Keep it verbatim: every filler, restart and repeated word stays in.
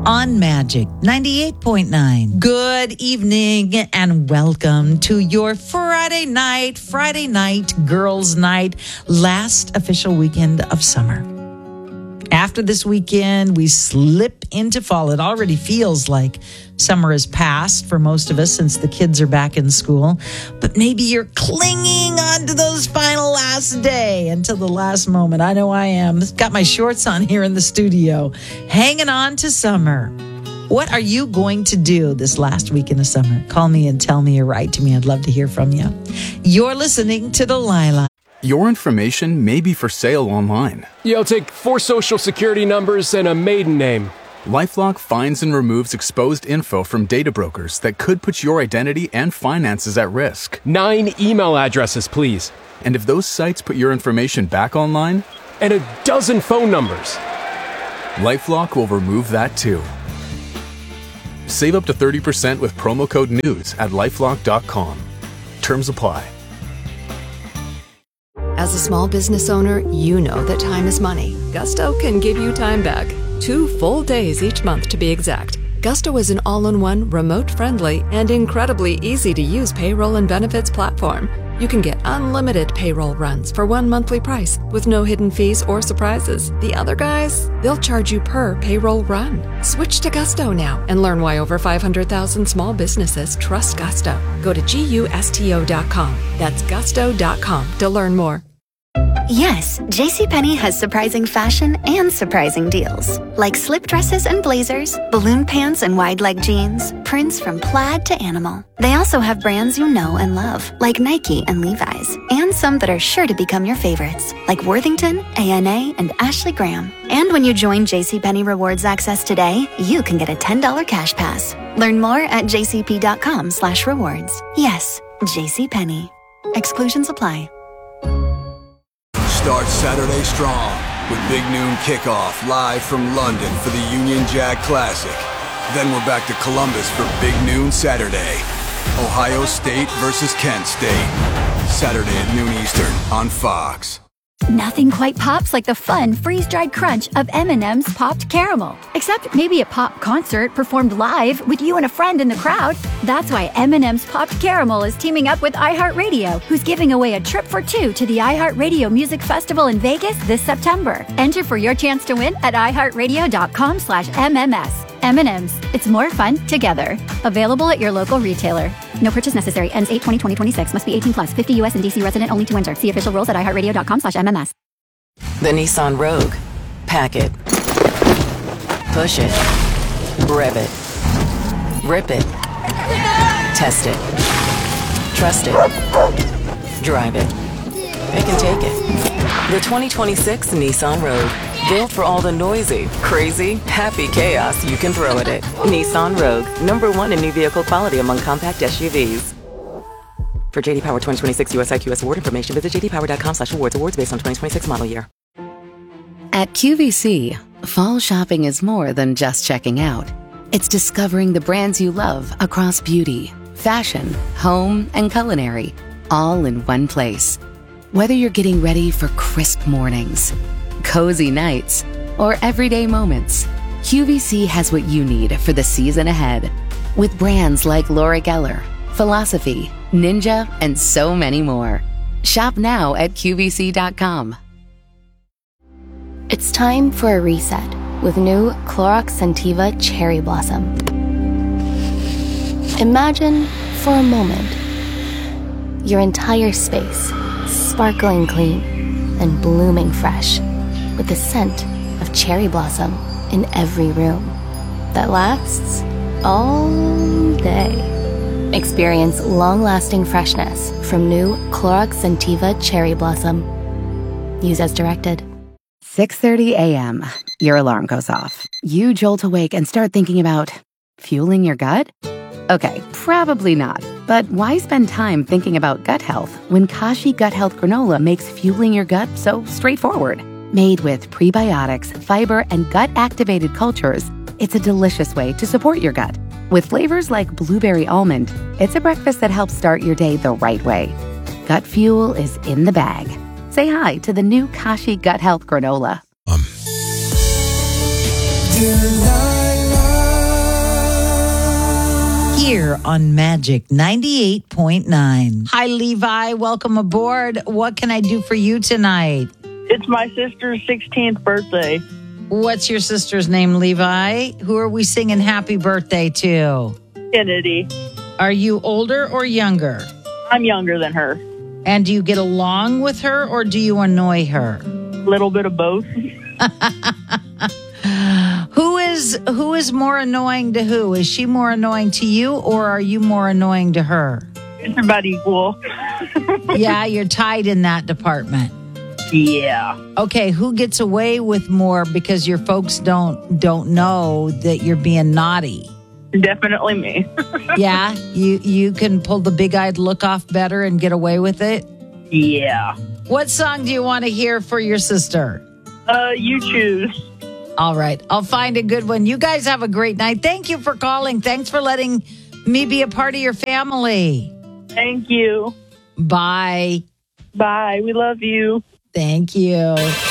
on Magic ninety-eight point nine. Good evening and welcome to your Friday night, Friday night, girls' night, last official weekend of summer. After this weekend, we slip into fall. It already feels like summer has passed for most of us since the kids are back in school. But maybe you're clinging on to those final last day until the last moment. I know I am. Got my shorts on here in the studio, hanging on to summer. What are you going to do this last weekend of summer? Call me and tell me or write to me. I'd love to hear from you. You're listening to Delilah. Your information may be for sale online. Yeah, I'll take four social security numbers and a maiden name. LifeLock finds and removes exposed info from data brokers that could put your identity and finances at risk. Nine email addresses, please. And if those sites put your information back online? And a dozen phone numbers. LifeLock will remove that too. Save up to thirty percent with promo code NEWS at lifelock dot com. Terms apply. As a small business owner, you know that time is money. Gusto can give you time back. Two full days each month to be exact. Gusto is an all-in-one, remote-friendly, and incredibly easy-to-use payroll and benefits platform. You can get unlimited payroll runs for one monthly price with no hidden fees or surprises. The other guys, they'll charge you per payroll run. Switch to Gusto now and learn why over five hundred thousand small businesses trust Gusto. Go to gusto dot com. That's gusto dot com to learn more. Yes, JCPenney has surprising fashion and surprising deals. Like slip dresses and blazers, balloon pants and wide leg jeans, prints from plaid to animal. They also have brands you know and love, like Nike and Levi's, and some that are sure to become your favorites, like Worthington, A N A, and Ashley Graham. And when you join JCPenney Rewards Access today, you can get a ten dollars cash pass. Learn more at jcp.com slash rewards. Yes, JCPenney. Exclusions apply. Start Saturday strong with Big Noon Kickoff live from London for the Union Jack Classic. Then we're back to Columbus for Big Noon Saturday. Ohio State versus Kent State. Saturday at noon Eastern on Fox. Nothing quite pops like the fun, freeze-dried crunch of M and M's Popped Caramel. Except maybe a pop concert performed live with you and a friend in the crowd. That's why M and M's Popped Caramel is teaming up with iHeartRadio, who's giving away a trip for two to the iHeartRadio Music Festival in Vegas this September. Enter for your chance to win at iHeartRadio.com slash MMS. M and M's. It's more fun together. Available at your local retailer. No purchase necessary. Ends eight twenty twenty twenty-six. Must be eighteen plus. fifty U S and D C resident only to enter. See official rules at iHeartRadio.com slash MMS. The Nissan Rogue. Pack it. Push it. Rev it. Rip it. Test it. Trust it. Drive it. Pick and take it. The twenty twenty-six Nissan Rogue. Built for all the noisy, crazy, happy chaos you can throw at it. Nissan Rogue, number one in new vehicle quality among compact S U Vs. For J D Power twenty twenty-six U S I Q S award information, visit jdpower.com slash awards. Awards based on twenty twenty-six model year. At Q V C, fall shopping is more than just checking out. It's discovering the brands you love across beauty, fashion, home, and culinary, all in one place. Whether you're getting ready for crisp mornings, cozy nights, or everyday moments, Q V C has what you need for the season ahead. With brands like Laura Geller, Philosophy, Ninja, and so many more. Shop now at Q V C dot com. It's time for a reset with new Clorox Scentiva Cherry Blossom. Imagine, for a moment, your entire space sparkling clean and blooming fresh, with the scent of cherry blossom in every room that lasts all day. Experience long-lasting freshness from new Clorox Scentiva Cherry Blossom. Use as directed. six thirty a.m. Your alarm goes off. You jolt awake and start thinking about fueling your gut? Okay, probably not. But why spend time thinking about gut health when Kashi Gut Health Granola makes fueling your gut so straightforward? Made with prebiotics, fiber, and gut-activated cultures, it's a delicious way to support your gut. With flavors like blueberry almond, it's a breakfast that helps start your day the right way. Gut fuel is in the bag. Say hi to the new Kashi Gut Health Granola. Um. Delilah. here on Magic ninety-eight point nine. Hi, Levi. Welcome aboard. What can I do for you tonight? It's my sister's sixteenth birthday. What's your sister's name, Levi? Who are we singing happy birthday to? Kennedy. Are you older or younger? I'm younger than her. And do you get along with her or do you annoy her? A little bit of both. Who is who is more annoying to who? Is she more annoying to you or are you more annoying to her? It's about equal. Yeah, you're tied in that department. Yeah. Okay, who gets away with more because your folks don't don't know that you're being naughty? Definitely me. Yeah, you you can pull the big-eyed look off better and get away with it? Yeah. What song do you want to hear for your sister? Uh, you choose. All right, I'll find a good one. You guys have a great night. Thank you for calling. Thanks for letting me be a part of your family. Thank you. Bye. Bye. We love you. Thank you.